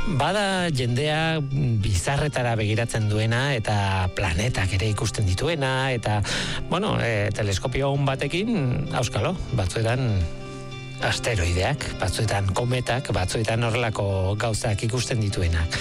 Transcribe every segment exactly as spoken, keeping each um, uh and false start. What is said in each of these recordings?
Bada jendea bizarretara begiratzen duena eta planetak ere ikusten dituena eta, bueno, e, teleskopio hon batekin, auskalo, batzuetan asteroideak, batzuetan kometak, batzuetan horrelako gauzak ikusten dituenak.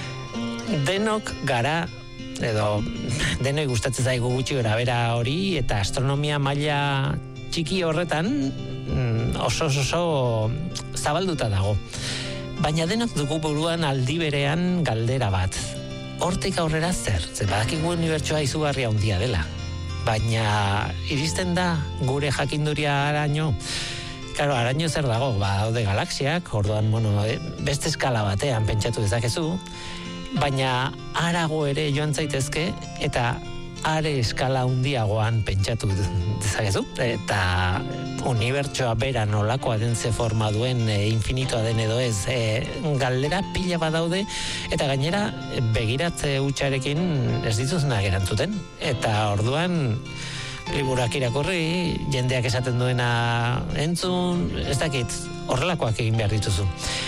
Denok gara, edo denoi gustatzen zaigu gutxi gora bera hori, eta astronomia maila txiki horretan oso oso zabalduta dago. Baina denok dugu buruan aldi berean galdera bat. Hortik aurrera zer? Ze badakigu unibertsoa izugarria handia dela. Baina iristen da gure jakinduria araño. Claro, araño zer dago? Ba, daude galaxiak, orduan, bueno, beste eskala batean pentsatu dezakezu, baina arago ere joan zaitezke eta are eskala handiagoan pentsatu dezakezu, eta unibertsoa bera nolakoa den, ze forma duen, e, infinitoa den edo ez, e, galdera pila badaude, eta gainera begiratze hutsarekin ez dituzunak erantzuten, eta orduan liburuak irakurri, jendeak esaten duena entzun, ez dakit, horrelakoak egin behar dituzu.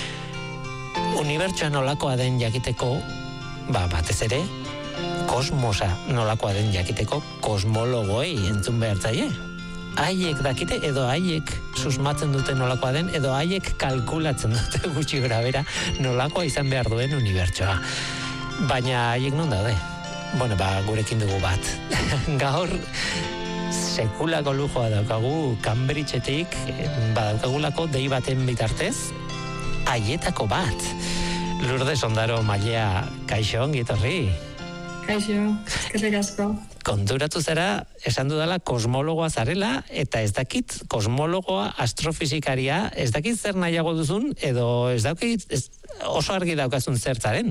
Unibertsoa nolakoa den jakiteko, ba, batez ere, kosmosa nolakoa den jakiteko kosmologoei entzun behar zaie. Haiek dakite edo haiek susmatzen dute nolakoa den edo haiek kalkulatzen dute gutxi gora bera nolakoa izan behar duen unibertsoa. Baina haiek non daude? Bueno, ba, gurekin dugu bat. Gaur sekulako lujoa daukagu Cambridgeetik, badaukagulako dei baten bitartez, haietako bat. Lourdes Ondaro Mailea, kaixo, ongi etorri. Kaixo, eskerrik asko. Konturatu zara, esan dudala kosmologoa zarela, eta ez dakit kosmologoa, astrofizikaria, ez dakit zer nahiago duzun, edo ez dakit ez, oso argi daukazun zertzaren.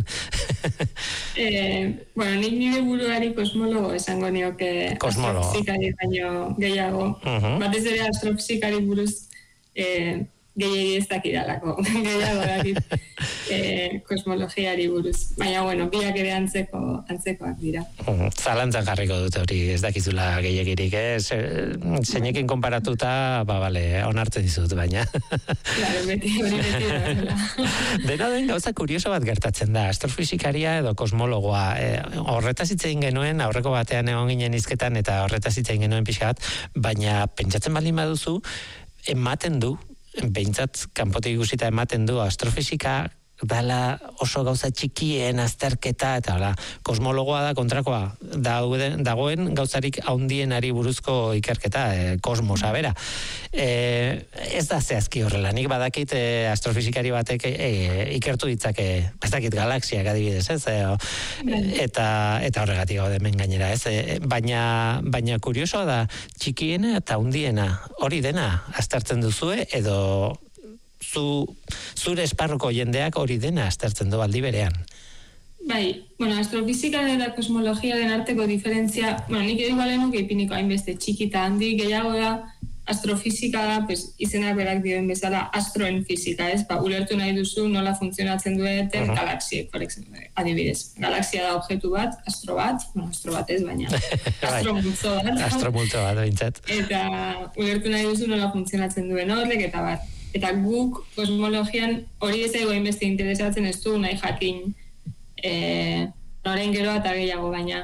eh, bueno, nik nire buruari kosmologo esango nioke astrofizikari baino gehiago. Uh-huh. Batez ere astrofizikari buruz eh, gehiagi ez dakidalako, gehiago dakit eh, kosmologiari buruz. Baina, bueno, biak ere antzeko, antzekoak dira. Uh, zalantzan jarriko dut hori, ez dakizula gehiagirik, eh? Zeinekin konparatuta, ba, bale, onartzen dizut, baina. Claro, beti, hori beti da. Dena den gauza kurioso bat gertatzen da, astrofizikaria edo kosmologoa. Eh, horretaz hitz egin genuen, aurreko batean egon ginen hizketan, eta horretaz hitz egin genuen pixka bat, baina pentsatzen baldin baduzu, ematen du, behintzat kanpotik ikusita ematen du astrofisika dala oso gauza txikien azterketa, eta hala, kosmologoa da kontrakoa, dauden, dagoen gauzarik handienari buruzko ikerketa, e, kosmosa bera. E, ez da zehazki horrela, nik badakit e, astrofisikari batek e, ikertu ditzake, ez dakit galaxiak adibidez, ez? E, eta, eta horregatik gaude hemen gainera, ez? E, baina, baina kuriosoa da, txikiena eta handiena, hori dena, aztertzen duzue, edo zu, zure esparruko jendeak hori dena aztertzen du aldi berean. Bai, bueno, astrofizika eta kosmologia den arteko diferentzia, bueno, nik edo igualenuke ipiniko hainbeste txikita handi, gehiago da, astrofizika da, pues, izenak berak dioen bezala, astroen fizika, ez? Ba, ulertu nahi duzu nola funtzionatzen dueten uh-huh. galaxiek, por ejemplo, adibidez. Galaxia da objektu bat, astro bat, bueno, astro bat ez, baina astromultzo bat. Astromultzo bat, bintzat. Eta ulertu nahi duzu nola funtzionatzen duen horrek, eta bat. Eta guk kosmologian hori ez ego inbeste interesatzen ez du nahi jakin e, noren geroa eta gehiago, baina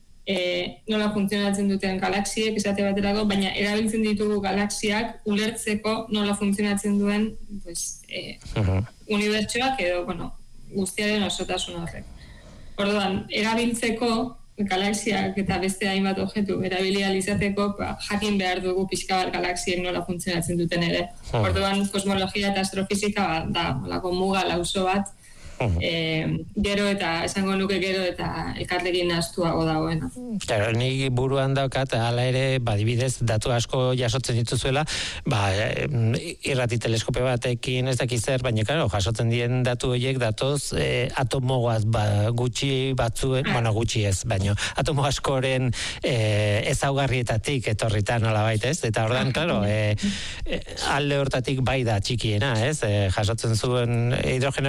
e, nola funtzionatzen duten galaxiek esate baterako, baina erabiltzen ditugu galaxiak ulertzeko nola funtzionatzen duen pues, e, uh-huh. unibertsoak edo bueno, guztiaren osotasun horrek. Orduan, erabiltzeko galaxiak eta beste hainbat objektu erabili ahal izateko, ba, jakin behar dugu pixka bat galaxiek nola funtzionatzen duten ere. Uh-huh. Orduan, kosmologia eta astrofizika ba, da, olako muga lauso bat, uh-huh. e, gero eta, esango nuke gero eta elkarrekin astuago dagoena. Claro, ni buruan daukat, hala ere, badibidez, datu asko jasotzen dituzuela, ba, irrati teleskopio batekin ez dakiz zer, baina, claro, jasotzen dien datu horiek datoz e, atomo bat ba, gutxi batzuen, ah. bueno, gutxi ez, baina atomo askoren e, ezaugarrietatik etorritan nola baita, ez? Eta ordan, claro, e, e, alde hortatik bai da txikiena, ez? E, jasotzen zuen hidrogeno